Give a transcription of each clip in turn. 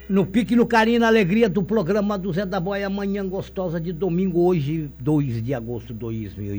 No pique, no carinho, na alegria do programa do Zé da Boia, manhã gostosa de domingo, hoje, 2 de agosto de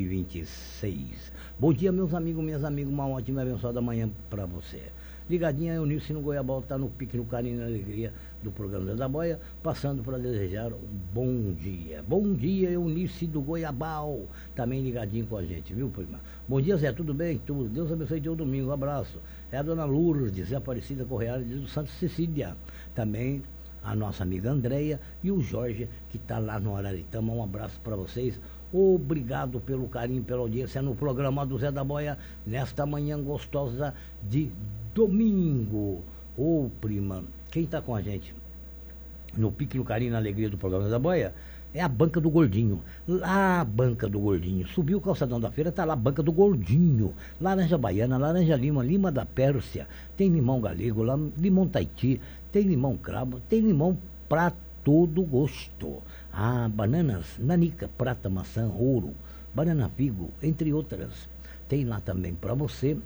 2026. Bom dia, meus amigos, minhas amigas, uma ótima e abençoada manhã pra você. Ligadinha, Eunice no Goiabal, tá no pique, no carinho e na alegria do programa Zé da Boia, passando para desejar um bom dia. Bom dia, Eunice do Goiabal, também ligadinho com a gente, viu, prima? Bom dia, Zé, tudo bem? Tudo. Deus abençoe teu domingo, um abraço. É a dona Lourdes, Aparecida Correia do Santa Cecília. Também a nossa amiga Andréia e o Jorge, que está lá no Araritama. Um abraço para vocês. Obrigado pelo carinho, pela audiência no programa do Zé da Boia, nesta manhã gostosa de domingo. Ô, prima, quem está com a gente no pique, no carinho, na alegria do programa da Boia é a Banca do Gordinho. Lá a Banca do Gordinho. Subiu o calçadão da feira, tá lá a Banca do Gordinho. Laranja baiana, laranja lima, lima da Pérsia. Tem limão galego, limão Tahiti, tem limão cravo, tem limão pra todo gosto. Ah, bananas, nanica, prata, maçã, ouro, banana figo, entre outras. Tem lá também para você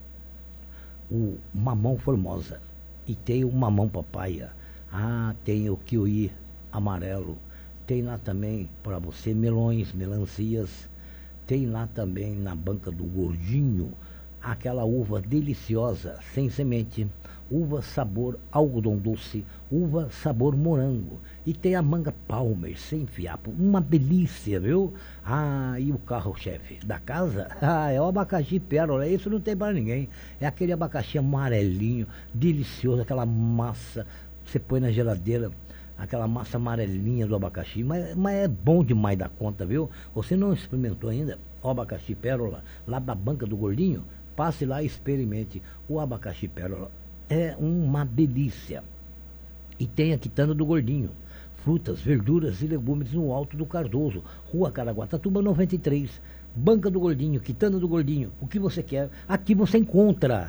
o mamão formosa. E tem o mamão papaya. Ah, tem o kiwi amarelo. Tem lá também para você melões, melancias. Tem lá também na Banca do Gordinho aquela uva deliciosa, sem semente. Uva sabor algodão doce, uva sabor morango. E tem a manga Palmer, sem fiapo. Uma delícia, viu? Ah, e o carro-chefe da casa? Ah, é o abacaxi pérola. Isso não tem para ninguém. É aquele abacaxi amarelinho, delicioso, aquela massa que você põe na geladeira. Aquela massa amarelinha do abacaxi, mas é bom demais da conta, viu? Você não experimentou ainda o abacaxi pérola lá da Banca do Gordinho? Passe lá e experimente o abacaxi pérola. É uma delícia. E tem a quitanda do Gordinho. Frutas, verduras e legumes no Alto do Cardoso, Rua Caraguatatuba 93. Banca do Gordinho, quitanda do Gordinho. O que você quer, aqui você encontra.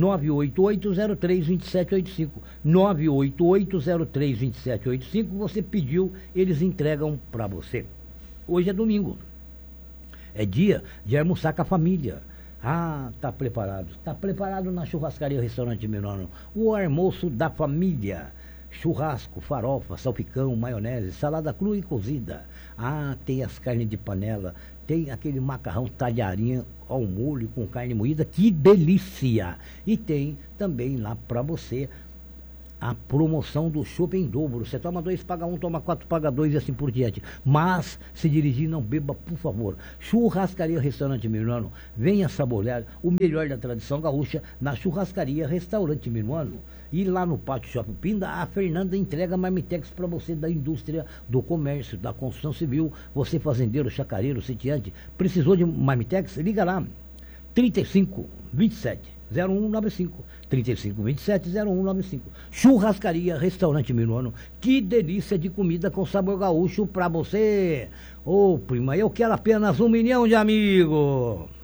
988032785. 988032785. Você pediu, eles entregam para você. Hoje é domingo. É dia de almoçar com a família. Ah, tá preparado. Tá preparado na churrascaria Restaurante Milano. O almoço da família. Churrasco, farofa, salpicão, maionese, salada crua e cozida. Ah, tem as carnes de panela. Tem aquele macarrão talharinho ao molho com carne moída. Que delícia! E tem também lá para você a promoção do chopp em dobro. Você toma 2, paga 1, toma 4, paga 2 e assim por diante. Mas, se dirigir, não beba, por favor. Churrascaria Restaurante Minuano. Venha saborear o melhor da tradição gaúcha na Churrascaria Restaurante Minuano. E lá no Pátio Shopping Pinda, a Fernanda entrega marmitex para você da indústria, do comércio, da construção civil. Você fazendeiro, chacareiro, sitiante, precisou de marmitex? Liga lá. 3527-0195. 3527-0195. Churrascaria Restaurante Minuano. Que delícia de comida com sabor gaúcho pra você. Ô, prima, eu quero apenas 1 milhão de amigos.